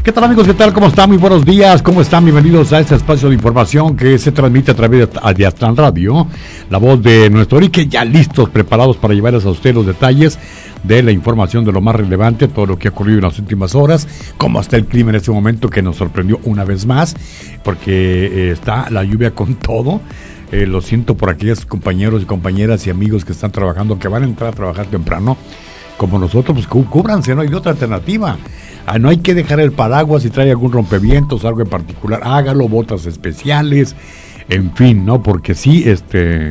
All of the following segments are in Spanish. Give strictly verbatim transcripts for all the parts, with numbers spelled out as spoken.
¿Qué tal, amigos? ¿Qué tal? ¿Cómo están? Muy buenos días. ¿Cómo están? Bienvenidos a este espacio de información que se transmite a través de Astran Radio, la voz de nuestro Orique, ya listos, preparados para llevarles a ustedes los detalles de la información de lo más relevante, todo lo que ha ocurrido en las últimas horas, como está el clima en este momento que nos sorprendió una vez más, porque eh, está la lluvia con todo. Eh, lo siento por aquellos compañeros y compañeras y amigos que están trabajando, que van a entrar a trabajar temprano, como nosotros, pues cú- cúbranse, no hay otra alternativa. Ah, no hay que dejar el paraguas. Si trae algún rompevientos, algo en particular, hágalo, botas especiales, en fin, ¿no? Porque sí, este,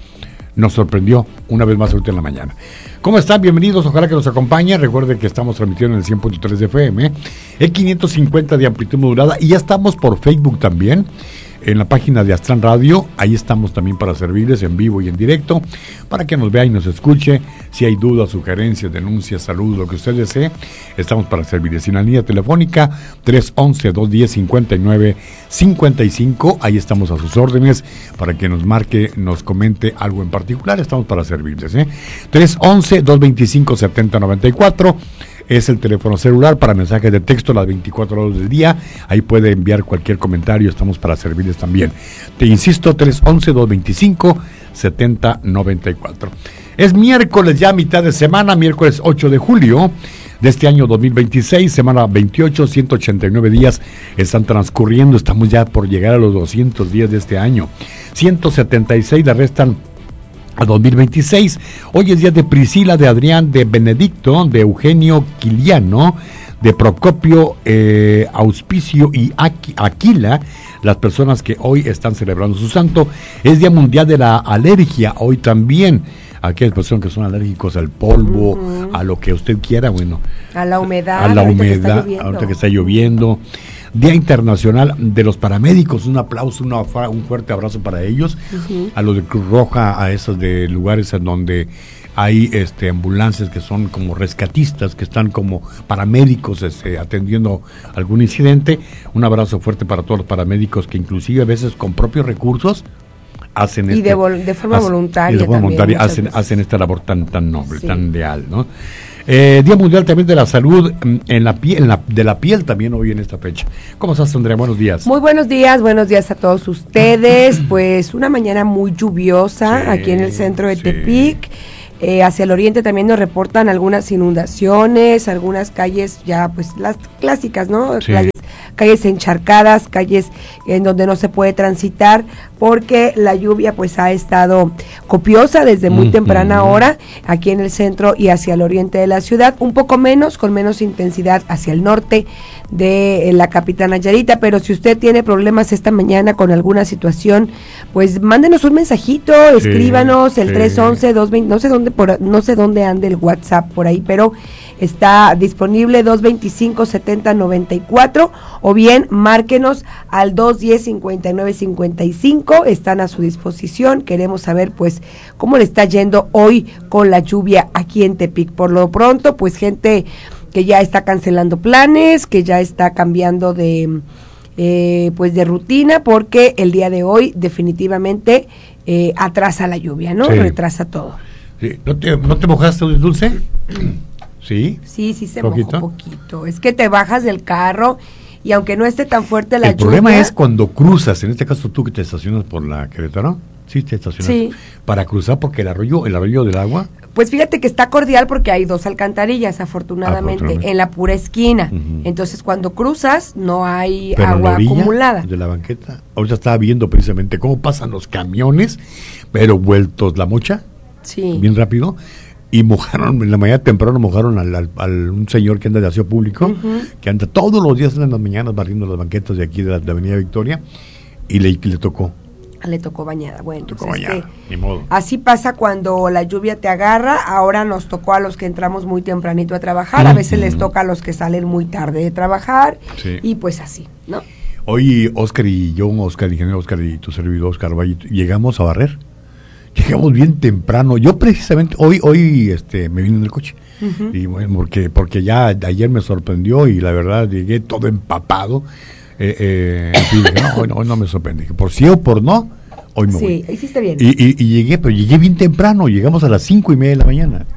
nos sorprendió una vez más ahorita en la mañana. ¿Cómo están? Bienvenidos, ojalá que nos acompañen. Recuerden que estamos transmitiendo en el cien punto tres de F M, el quinientos cincuenta de amplitud modulada, y ya estamos por Facebook también, en la página de Astran Radio. Ahí estamos también para servirles en vivo y en directo, para que nos vea y nos escuche. Si hay dudas, sugerencias, denuncias, saludos, lo que usted desee, estamos para servirles. En la línea telefónica tres once, dos diez, cincuenta y nueve cincuenta y cinco, ahí estamos a sus órdenes para que nos marque, nos comente algo en particular. Estamos para servirles, ¿eh? tres once, dos veinticinco, setenta noventa y cuatro es el teléfono celular para mensajes de texto las veinticuatro horas del día. Ahí puede enviar cualquier comentario, estamos para servirles también. Te insisto, tres once, dos veinticinco, setenta noventa y cuatro. Es miércoles, ya mitad de semana, miércoles ocho de julio de este año dos mil veintiséis, semana veintiocho, ciento ochenta y nueve días están transcurriendo, estamos ya por llegar a los doscientos días de este año. ciento setenta y seis le restan a dos mil veintiséis. Hoy es día de Priscila, de Adrián, de Benedicto, de Eugenio Quiliano, de Procopio, eh, Auspicio y Aqu- Aquila, las personas que hoy están celebrando su santo. Es día mundial de la alergia, hoy también. Aquellas personas que son alérgicos al polvo, uh-huh, a lo que usted quiera, bueno. A la humedad. A la ahorita humedad, que ahorita que está lloviendo. Día Internacional de los Paramédicos, un aplauso, una, un fuerte abrazo para ellos, uh-huh, a los de Cruz Roja, a esos de lugares en donde hay este ambulancias que son como rescatistas, que están como paramédicos este, atendiendo algún incidente. Un abrazo fuerte para todos los paramédicos que inclusive a veces con propios recursos hacen y este, de, vol- de forma hacen, voluntaria, y de forma también, voluntaria hacen, veces. hacen esta labor tan tan noble, sí, tan leal, ¿no? Eh, Día Mundial también de la Salud en la piel, en la, de la piel también hoy en esta fecha. ¿Cómo estás, Andrea? Buenos días. Muy buenos días, buenos días a todos ustedes. Pues una mañana muy lluviosa, sí, aquí en el centro de sí. Tepic. Eh, hacia el oriente también nos reportan algunas inundaciones, algunas calles ya pues las clásicas, ¿no? Sí. Calles, calles encharcadas, calles en donde no se puede transitar porque la lluvia pues ha estado copiosa desde muy uh-huh. temprana hora aquí en el centro y hacia el oriente de la ciudad, un poco menos, con menos intensidad hacia el norte de la capital Nayarita, pero si usted tiene problemas esta mañana con alguna situación, pues mándenos un mensajito, sí, escríbanos el sí. tres once, dos veinte, no sé dónde por, no sé dónde ande el WhatsApp por ahí, pero está disponible dos veinticinco, setenta noventa y cuatro, o bien márquenos al dos diez, cincuenta y nueve cincuenta y cinco, están a su disposición. Queremos saber pues cómo le está yendo hoy con la lluvia aquí en Tepic. Por lo pronto, pues gente que ya está cancelando planes, que ya está cambiando de eh, pues de rutina, porque el día de hoy definitivamente eh, atrasa la lluvia, ¿no? Sí. Retrasa todo. Sí. ¿No te, ¿No te mojaste, Dulce? Sí. Sí, sí se mojó un poquito. Es que te bajas del carro y aunque no esté tan fuerte la lluvia. El problema es cuando cruzas, en este caso tú que te estacionas por la Querétaro. Sí, te estacionas. Sí. Para cruzar, porque el arroyo, el arroyo del agua. Pues fíjate que está cordial porque hay dos alcantarillas, afortunadamente, afortunadamente. en la pura esquina. Uh-huh. Entonces, cuando cruzas, no hay Pero agua la orilla acumulada. De la banqueta. Ahorita estaba viendo precisamente cómo pasan los camiones, pero vueltos la mocha. Sí. Bien rápido. Y mojaron, en la mañana temprano mojaron al, al, al un señor que anda de aseo público, uh-huh. que anda todos los días en las mañanas barriendo las banquetas de aquí de la, de la Avenida Victoria, y le, le tocó. Le tocó bañada, bueno, tocó pues bañada, este, ni modo. Así pasa cuando la lluvia te agarra. Ahora nos tocó a los que entramos muy tempranito a trabajar, uh-huh. a veces les toca a los que salen muy tarde de trabajar, sí. y pues así, ¿no? Hoy Oscar y yo, Oscar, ingeniero Oscar y tu servidor Oscar Valle, llegamos a barrer. Llegamos bien temprano. Yo precisamente hoy hoy este me vine en el coche. Uh-huh. Y bueno, porque porque ya ayer me sorprendió y la verdad llegué todo empapado. Eh, eh, en fin, no, hoy no, hoy no me sorprende. Por sí o por no, hoy me sí, voy. hiciste bien. Y, y, y llegué, pero llegué bien temprano, llegamos a las cinco y media de la mañana.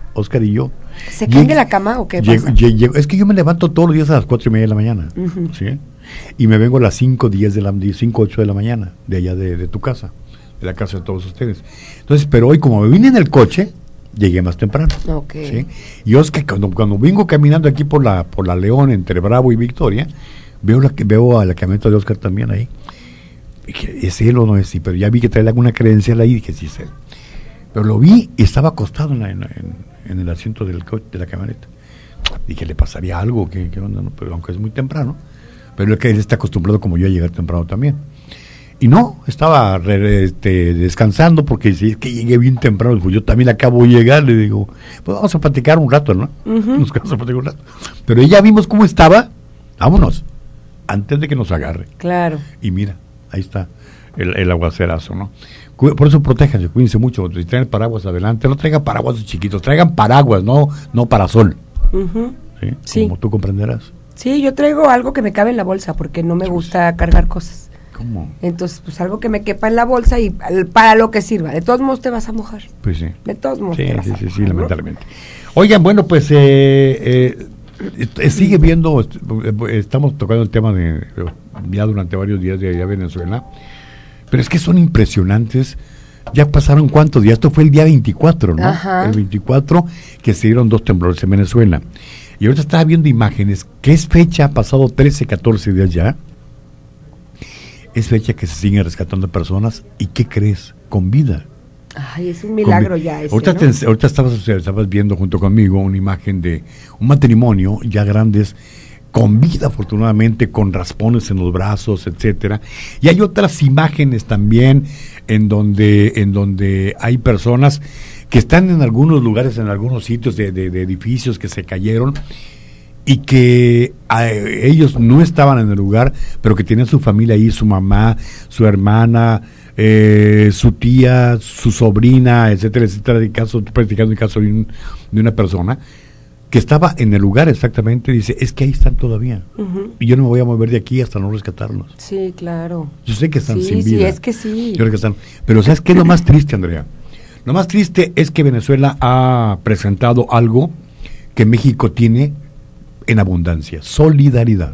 Oscar y yo. ¿Se caen de la cama o qué llego, pasa? Llego, es que yo me levanto todos los días a las cuatro y media de la mañana, uh-huh. ¿sí? Y me vengo a las cinco, diez de la, cinco, ocho de la mañana, de allá de, de tu casa, de la casa de todos ustedes. Entonces, pero hoy como me vine en el coche, llegué más temprano. Okay. ¿Sí? Y Oscar, cuando, cuando vengo caminando aquí por la, por la León, entre Bravo y Victoria, veo, la, veo a la camioneta de Oscar también ahí. Y dije, ¿es él o no es él? Pero ya vi que trae alguna credencial ahí y dije, sí es él. Pero lo vi y estaba acostado en, la, en, en, en el asiento del coche, de la camioneta. Dije, ¿le pasaría algo? ¿Qué, qué onda? No? Pero aunque es muy temprano. Pero él, él está acostumbrado como yo a llegar temprano también. Y no, estaba re, este, descansando porque si es que llegué bien temprano, pues yo también acabo de llegar, le digo, pues vamos a platicar un rato, ¿no? Uh-huh. Nos vamos a platicar un rato. Pero ya vimos cómo estaba, vámonos, antes de que nos agarre. Claro. Y mira, ahí está el, el aguacerazo, ¿no? Por eso protéjanse, cuídense mucho. Si traen paraguas adelante, no traigan paraguas chiquitos, traigan paraguas, no no parasol. Uh-huh. ¿Sí? Sí. Como tú comprenderás. Sí, yo traigo algo que me cabe en la bolsa porque no me gusta cargar cosas. ¿Cómo? Entonces, pues algo que me quepa en la bolsa y para lo que sirva. De todos modos te vas a mojar. Pues sí. De todos modos sí, te vas sí, a sí, mojar, sí, ¿no? lamentablemente. Oigan, bueno, pues eh, eh, sigue viendo, estamos tocando el tema de ya durante varios días de allá Venezuela, pero es que son impresionantes. Ya pasaron cuántos días, esto fue el día veinticuatro, ¿no? Ajá. El veinticuatro que se dieron dos temblores en Venezuela. Y ahorita estaba viendo imágenes, que es fecha, ha pasado trece, catorce días ya, es fecha que se siguen rescatando personas, ¿y qué crees? Con vida. Ay, es un milagro Con, ya ese, ahorita, ¿no? te, ahorita estabas, estabas viendo junto conmigo una imagen de un matrimonio ya grandes, con vida afortunadamente, con raspones en los brazos, etcétera. Y hay otras imágenes también en donde, en donde hay personas que están en algunos lugares, en algunos sitios de, de, de edificios que se cayeron y que a, ellos no estaban en el lugar, pero que tienen su familia ahí, su mamá, su hermana, eh, su tía, su sobrina, etcétera, etcétera, de caso, practicando el caso de, un, de una persona que estaba en el lugar exactamente, dice, es que ahí están todavía. Uh-huh. Y yo no me voy a mover de aquí hasta no rescatarlos. Sí, claro. Yo sé que están sí, sin vida. Sí, es que sí. Yo sé que están, pero ¿sabes qué es lo más triste, Andrea? Lo más triste es que Venezuela ha presentado algo que México tiene en abundancia, solidaridad.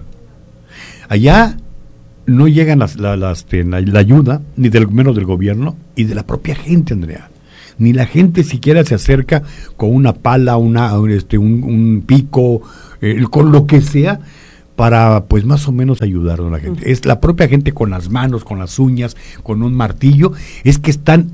Allá no llegan las, las, las, la, la ayuda, ni del menos del gobierno, y de la propia gente, Andrea. Ni la gente siquiera se acerca con una pala, una, este, un, un pico, eh, con lo que sea, para pues más o menos ayudar a la gente. Uh-huh. Es la propia gente con las manos, con las uñas, con un martillo, es que están,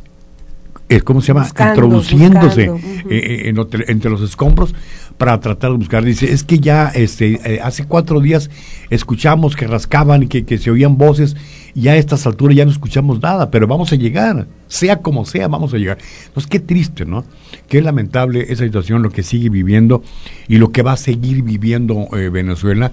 eh, ¿cómo se llama? Buscando, introduciéndose buscando. Uh-huh. eh, en, entre los escombros para tratar de buscar. Dice, es que ya este eh, hace cuatro días escuchamos que rascaban y que, que se oían voces, y ya a estas alturas ya no escuchamos nada, pero vamos a llegar, sea como sea, vamos a llegar. Entonces, qué triste, ¿no? Qué lamentable esa situación, lo que sigue viviendo y lo que va a seguir viviendo eh, Venezuela,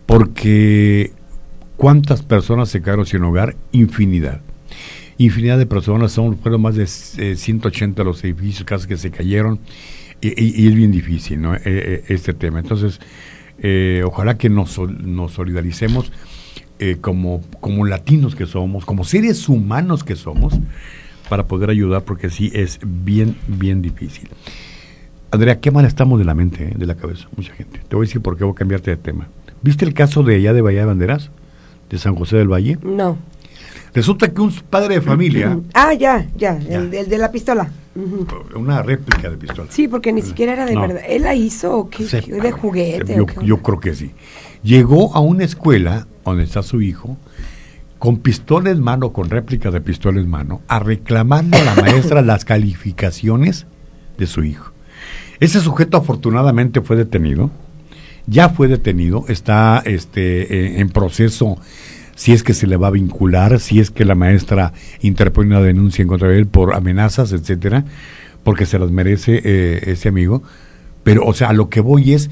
porque ¿cuántas personas se quedaron sin hogar? Infinidad. Infinidad de personas, son, fueron más de eh, ciento ochenta los edificios, casas que se cayeron, y, y, y es bien difícil, ¿no? Eh, eh, este tema. Entonces, eh, ojalá que nos, nos solidaricemos eh, como, como latinos que somos, como seres humanos que somos, para poder ayudar, porque sí es bien, bien difícil. Andrea, qué mal estamos de la mente, eh, de la cabeza, mucha gente. Te voy a decir por qué voy a cambiarte de tema. ¿Viste el caso de allá de Bahía de Banderas, de San José del Valle? No. Resulta que un padre de familia... Ah, ya, ya, ya. El, el de la pistola. Uh-huh. Una réplica de pistola. Sí, porque ni siquiera era de no. verdad. ¿Él la hizo o qué? Sí, ¿De juguete? Yo, o qué yo creo que sí. Llegó a una escuela donde está su hijo, con pistola en mano, con réplica de pistola en mano, a reclamarle a la maestra las calificaciones de su hijo. Ese sujeto afortunadamente fue detenido, ya fue detenido, está este, eh, en proceso, si es que se le va a vincular, si es que la maestra interpone una denuncia en contra de él por amenazas, etcétera, porque se las merece eh, ese amigo. Pero, o sea, a lo que voy es,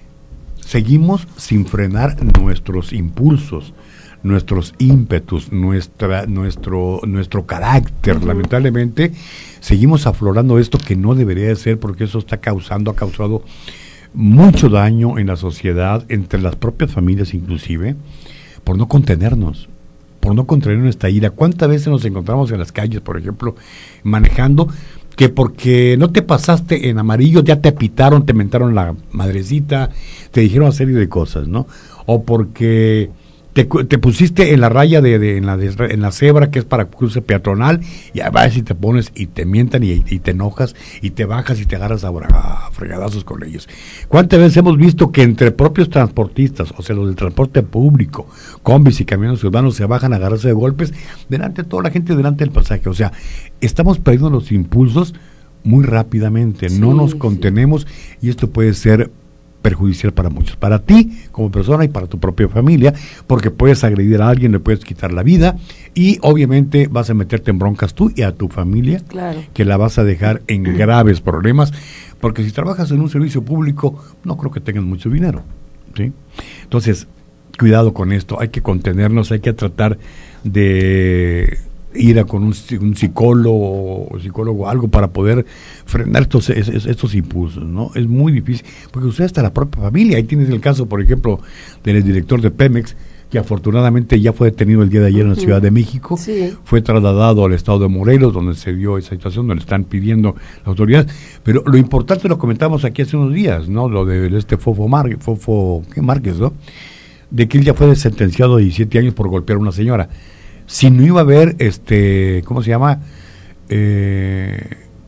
seguimos sin frenar nuestros impulsos, nuestros ímpetus, nuestra, nuestro, nuestro carácter. Uh-huh. Lamentablemente, seguimos aflorando esto que no debería de ser, porque eso está causando, ha causado mucho daño en la sociedad, entre las propias familias inclusive, por no contenernos, por no contener nuestra ira. ¿Cuántas veces nos encontramos en las calles, por ejemplo, manejando, que porque no te pasaste en amarillo ya te pitaron, te mentaron la madrecita, te dijeron una serie de cosas, ¿no? O porque te, te pusiste en la raya de, de, en, la de en la cebra que es para cruce peatonal y a veces te pones y te mientan y, y te enojas y te bajas y te agarras a, a fregadazos con ellos. ¿Cuántas veces hemos visto que entre propios transportistas, o sea, los del transporte público, combis y camiones urbanos se bajan a agarrarse de golpes delante de toda la gente, delante del pasaje? O sea, estamos perdiendo los impulsos muy rápidamente, sí, no nos contenemos, sí. Y esto puede ser perjudicial para muchos, para ti como persona y para tu propia familia, porque puedes agredir a alguien, le puedes quitar la vida y obviamente vas a meterte en broncas tú y a tu familia, claro, que la vas a dejar en graves problemas, porque si trabajas en un servicio público no creo que tengas mucho dinero, ¿sí? Entonces, cuidado con esto, hay que contenernos, hay que tratar de ir a con un, un psicólogo o psicólogo algo para poder frenar estos, estos, estos impulsos, ¿no? Es muy difícil, porque usted está la propia familia. Ahí tienes el caso, por ejemplo, del director de Pemex, que afortunadamente ya fue detenido el día de ayer en la Ciudad de México, sí. Fue trasladado al estado de Morelos, donde se dio esa situación, donde están pidiendo las autoridades, pero lo importante lo comentamos aquí hace unos días, ¿no? Lo de este Fofo Márquez, Fofo, ¿qué Márquez, no? De que él ya fue sentenciado a diecisiete años por golpear a una señora. Si no iba a haber, este, ¿cómo se llama? Eh,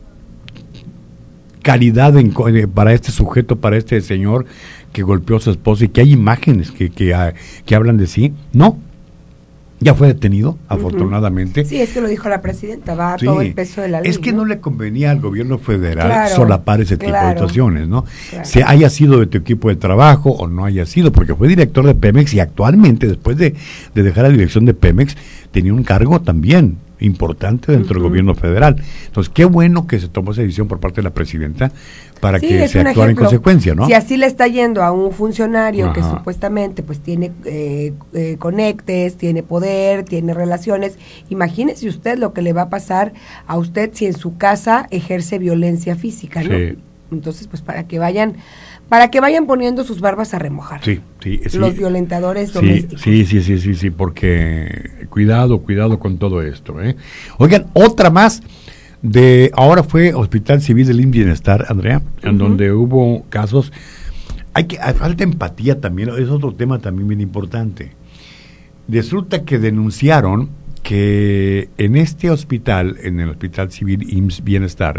caridad en, para este sujeto, para este señor que golpeó a su esposa y que hay imágenes que, que, que hablan de sí. No, ya fue detenido, uh-huh. afortunadamente. Sí, es que lo dijo la presidenta, va sí. todo el peso de la ley. Es que ¿no? no le convenía al gobierno federal claro, solapar ese claro, tipo de situaciones, ¿no? Claro. Se haya sido de tu equipo de trabajo o no haya sido, porque fue director de Pemex y actualmente, después de, de dejar la dirección de Pemex, tenía un cargo también importante dentro uh-huh. del gobierno federal. Entonces, qué bueno que se tomó esa decisión por parte de la presidenta para sí, que se actuara en consecuencia, ¿no? Si así le está yendo a un funcionario Ajá. que supuestamente pues tiene eh, eh, conectes, tiene poder, tiene relaciones, imagínese usted lo que le va a pasar a usted si en su casa ejerce violencia física, ¿no? Sí. Entonces, pues para que vayan para que vayan poniendo sus barbas a remojar. Sí, sí, sí. Los violentadores sí, domésticos. Sí, sí, sí, sí, sí, porque cuidado, cuidado con todo esto, ¿eh? Oigan, otra más de ahora fue Hospital Civil del I M S S Bienestar, Andrea, en uh-huh. donde hubo casos. Hay que hay falta empatía también, es otro tema también bien importante. Resulta que denunciaron que en este hospital, en el Hospital Civil I M S S Bienestar,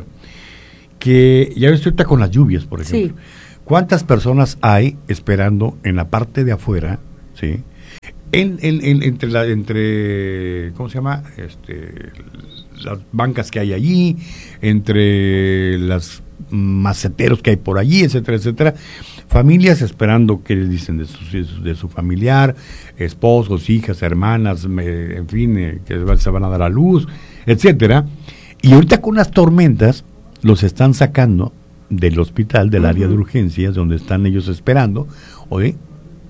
que ya ves ahorita con las lluvias, por ejemplo. Sí. ¿Cuántas personas hay esperando en la parte de afuera, sí? En, en, en, entre la, entre, ¿cómo se llama? Este, las bancas que hay allí, entre las maceteros que hay por allí, etcétera, etcétera. Familias esperando que les dicen de su, de su familiar, esposos, hijas, hermanas, me, en fin, eh, que se van a dar a luz, etcétera. Y ahorita con las tormentas los están sacando del hospital, del uh-huh. área de urgencias, donde están ellos esperando, oye,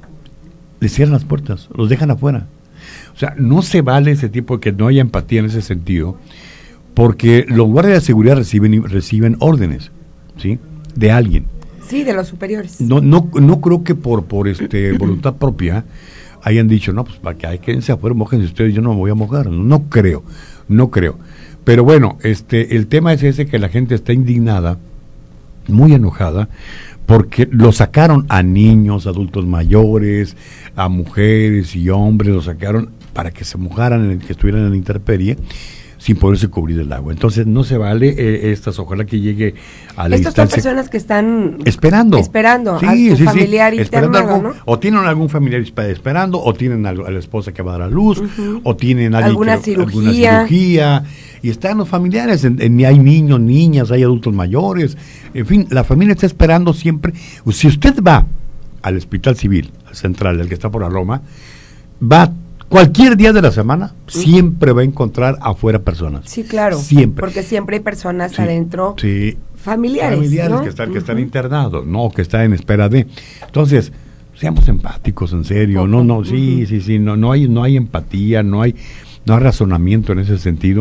les cierran las puertas, los dejan afuera. O sea, no se vale ese tipo de que no haya empatía en ese sentido, porque los guardias de seguridad reciben reciben órdenes, ¿sí? De alguien. Sí, de los superiores. No no no creo que por por este voluntad propia hayan dicho, no, pues para que hay quédense afuera, mójense ustedes, yo no me voy a mojar. No creo, no creo. Pero bueno, este el tema es ese, que la gente está indignada, muy enojada, porque lo sacaron a niños, adultos mayores, a mujeres y hombres, lo sacaron para que se mojaran, que estuvieran en la intemperie, sin poderse cubrir el agua. Entonces no se vale eh, estas, ojalá que llegue a la Estas son personas que están esperando, esperando sí, a su sí, familiar sí, internado, algún, ¿no? O tienen algún familiar esperando, o tienen a la esposa que va a dar a luz, uh-huh. o tienen alguna, que, cirugía. alguna cirugía, y están los familiares, en, en, hay niños, niñas, hay adultos mayores, en fin, la familia está esperando siempre. Si usted va al Hospital Civil, al central, el que está por la Roma, va cualquier día de la semana, siempre va a encontrar afuera personas. Sí, claro. Siempre. Porque siempre hay personas sí, adentro, sí, familiares, familiares ¿no? que están, uh-huh. que están internados, no, que están en espera de. Entonces, seamos empáticos, en serio. Uh-huh. No, no, sí, uh-huh. sí, sí, no, no hay, no hay empatía, no hay, no hay razonamiento en ese sentido.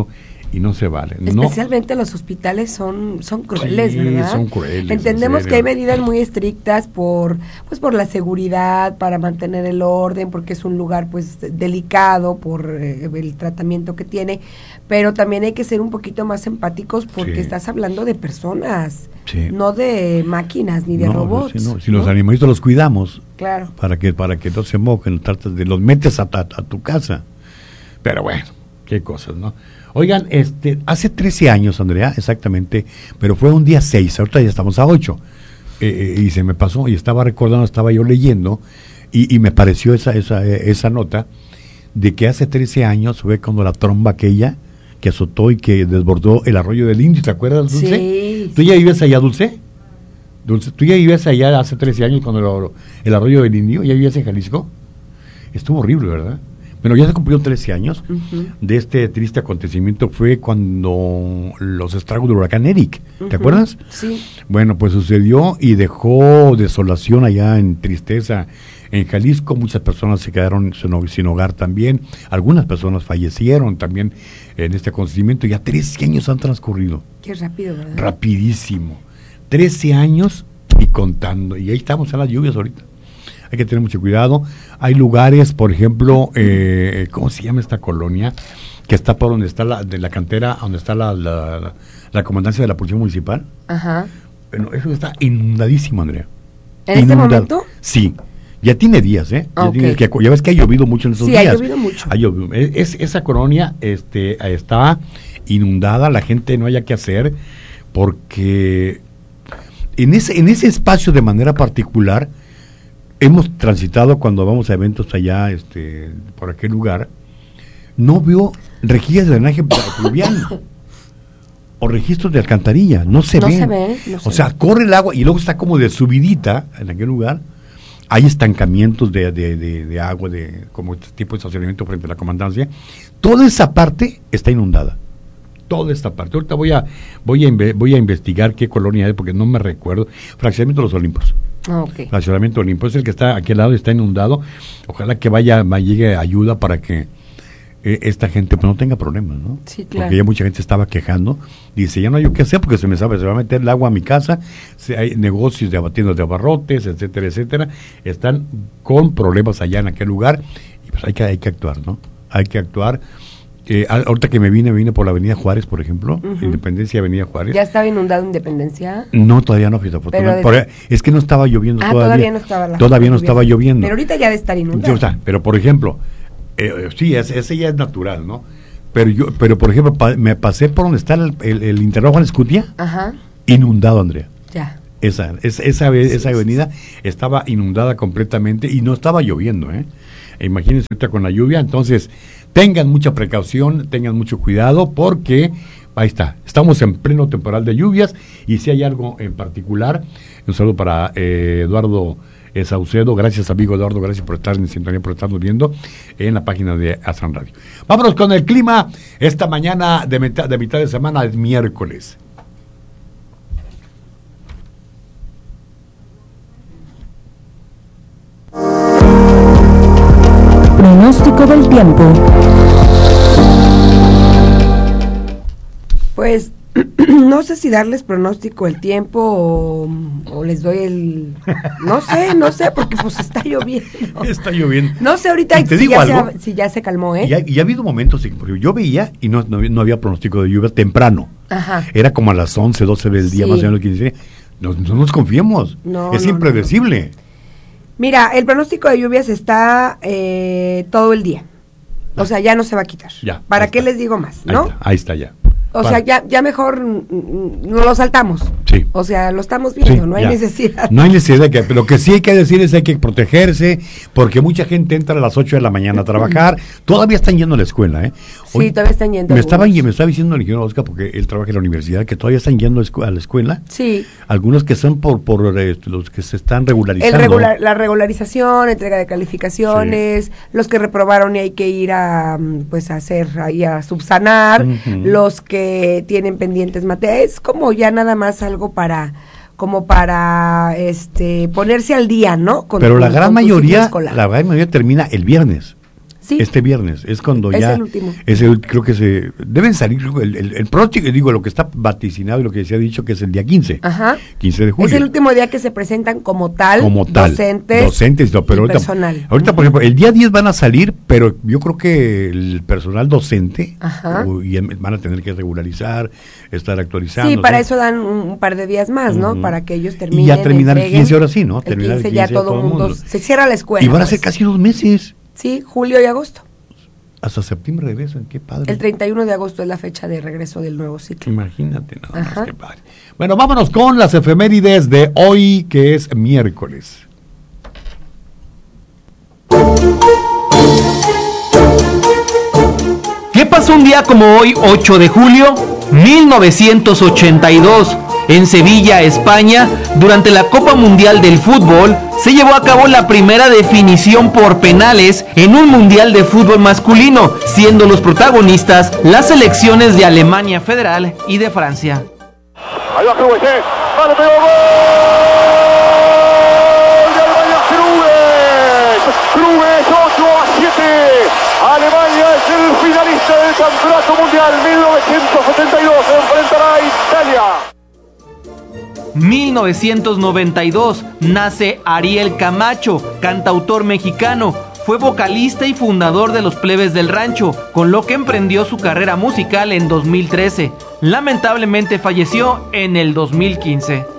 y no se vale. Especialmente no. los hospitales son son crueles, sí, ¿verdad? son crueles. Entendemos que hay medidas muy estrictas por pues por la seguridad, para mantener el orden, porque es un lugar pues delicado por eh, el tratamiento que tiene, pero también hay que ser un poquito más empáticos porque sí. estás hablando de personas, sí. no de máquinas ni de no, robots. Si, no, si ¿no? los animalitos los cuidamos, claro, para que para que no se mojen, tratas de los metes a, a, a tu casa. Pero bueno, qué cosas, ¿no? Oigan, este, hace trece años, Andrea, exactamente, pero fue un día seis, ahorita ya estamos a ocho, eh, y se me pasó, y estaba recordando, estaba yo leyendo, y, y me pareció esa, esa, esa nota, de que hace trece años fue cuando la tromba aquella, que azotó y que desbordó el arroyo del Indio, ¿te acuerdas, Dulce? Sí. ¿Tú ya vivías allá, Dulce? Dulce, ¿tú ya vivías allá hace trece años cuando lo, el arroyo del Indio? ¿Ya vivías en Jalisco? Estuvo horrible, ¿verdad? Bueno, ya se cumplieron trece años uh-huh. de este triste acontecimiento. Fue cuando los estragos del huracán Eric, ¿te uh-huh. acuerdas? Sí. Bueno, pues sucedió y dejó desolación allá en tristeza en Jalisco. Muchas personas se quedaron sin, sin hogar también. Algunas personas fallecieron también en este acontecimiento. Ya trece años han transcurrido. Qué rápido, ¿verdad? Rapidísimo. trece años y contando. Y ahí estamos en las lluvias ahorita. Hay que tener mucho cuidado. Hay lugares, por ejemplo, eh, ¿cómo se llama esta colonia? Que está por donde está la, de la cantera, donde está la, la, la, la comandancia de la Policía Municipal. Ajá. Bueno, eso está inundadísimo, Andrea. ¿En Inundado. este momento? Sí. Ya tiene días, ¿eh? Ya, okay. tiene, que, ya ves que ha llovido mucho en esos sí, días. Sí, ha llovido mucho. Ha llovido. Es, esa colonia este, está inundada, la gente no haya qué hacer, porque en ese, en ese espacio de manera particular, hemos transitado cuando vamos a eventos allá, este, por aquel lugar, no veo rejillas de drenaje pluvial o registros de alcantarilla, no se no ven. Se ve no se o sea, ve. corre el agua y luego está como de subidita en aquel lugar. Hay estancamientos de, de, de, de agua, de como este tipo de estacionamiento frente a la comandancia. Toda esa parte está inundada. Toda esta parte. Ahorita voy a voy a inve, voy a investigar qué colonia es porque no me recuerdo. Fraccionamiento de los Olimpos. Okay. Fraccionamiento Olimpo es el que está aquí al lado, está inundado. Ojalá que vaya, llegue ayuda para que eh, esta gente pues no tenga problemas, ¿no? Sí, claro. Porque ya mucha gente estaba quejando. Dice, ya no hay qué hacer porque se me sabe, se va a meter el agua a mi casa. Se, hay negocios de tiendas de abarrotes, etcétera, etcétera. Están con problemas allá en aquel lugar y pues hay que, hay que actuar, ¿no? Hay que actuar. Eh, ahorita que me vine, me vine por la Avenida Juárez, por ejemplo, uh-huh. Independencia, Avenida Juárez. ¿Ya estaba inundado Independencia? No, todavía no, fíjate, pero de... es que no estaba lloviendo ah, todavía. todavía no estaba la Todavía no estaba lloviendo. Pero ahorita ya debe estar inundado. O sea, pero por ejemplo, eh, sí, ese, ese ya es natural, ¿no? Pero yo, pero por ejemplo, pa, me pasé por donde está el, el, el Internado Juan Escutia, ajá. Inundado, Andrea. Ya. Esa, esa, esa, sí, esa avenida sí, sí. estaba inundada completamente y no estaba lloviendo, ¿eh? Imagínense ahorita con la lluvia, entonces tengan mucha precaución, tengan mucho cuidado porque ahí está, estamos en pleno temporal de lluvias y si hay algo en particular, un saludo para eh, Eduardo eh, Saucedo, gracias amigo Eduardo, gracias por estar en sintonía, por estarnos viendo en la página de Astran Radio. Vámonos con el clima, esta mañana de mitad de, mitad de semana es miércoles. Pronóstico del tiempo. Pues no sé si darles pronóstico del tiempo o, o les doy el... No sé, no sé, porque pues está lloviendo. Está lloviendo. No sé ahorita te si, digo ya algo, se, si ya se calmó, ¿eh? Y ha, y ha habido momentos, porque yo veía y no, no, no había pronóstico de lluvia temprano. Ajá. Era como a las once, doce del día, sí. más o menos. quince. No, no nos confiemos. No, es no, impredecible. No. Mira, el pronóstico de lluvias está eh, todo el día. O sea, ya no se va a quitar. Ya, ¿para qué les digo más, no? Ahí está, ahí está ya. O Para. sea, ya, ya mejor mm, no lo saltamos. Sí. O sea, lo estamos viendo, sí, no hay ya. necesidad. No hay necesidad. Que, lo que sí hay que decir es que hay que protegerse, porque mucha gente entra a las ocho de la mañana a trabajar. Todavía están yendo a la escuela, ¿eh? Hoy, sí, todavía están yendo. Me estaba, me estaba diciendo el ingeniero Oscar, porque él trabaja en la universidad, que todavía están yendo a la escuela. Sí. Algunos que son por, por eh, los que se están regularizando. El regular, la regularización, entrega de calificaciones, sí. Los que reprobaron y hay que ir a, pues, a hacer, ahí a subsanar, uh-huh. Los que tienen pendientes materiales, es como ya nada más algo para, como para, este, ponerse al día, ¿no? Con, Pero la gran mayoría, la gran mayoría termina el viernes. Sí. Este viernes, es cuando es ya... el último. Es el, creo que se... Deben salir, el, el, el próximo, digo, lo que está vaticinado y lo que se ha dicho que es el día quince. Ajá. quince de julio. Es el último día que se presentan como tal, como tal docentes, docentes no, pero y ahorita, personal. ahorita por ejemplo el día diez van a salir, pero yo creo que el personal docente o, y van a tener que regularizar, estar actualizando. Sí, para eso dan un, un par de días más, ¿no? Uh-huh. Para que ellos terminen. Y ya terminar el quince ahora sí, ¿no? El terminar quince, el quince ya todo el mundo, mundo se cierra la escuela. Y van a pues. ser casi dos meses. Sí, julio y agosto. Hasta septiembre regresan, qué padre. El treinta y uno de agosto es la fecha de regreso del nuevo ciclo. Imagínate, nada más, qué padre. Bueno, vámonos con las efemérides de hoy, que es miércoles. ¿Qué pasó un día como hoy, ocho de julio? mil novecientos ochenta y dos. En Sevilla, España, durante la Copa Mundial del Fútbol, se llevó a cabo la primera definición por penales en un Mundial de Fútbol masculino, siendo los protagonistas las selecciones de Alemania Federal y de Francia. Ahí va Kruse, vale, pegó gol de Alemania, Kruse, Kruse ocho a siete, Alemania es el finalista del Campeonato Mundial mil novecientos setenta y dos, se enfrentará a Italia. mil novecientos noventa y dos nace Ariel Camacho, cantautor mexicano. Fue vocalista y fundador de Los Plebes del Rancho, con lo que emprendió su carrera musical en dos mil trece. Lamentablemente falleció en el dos mil quince.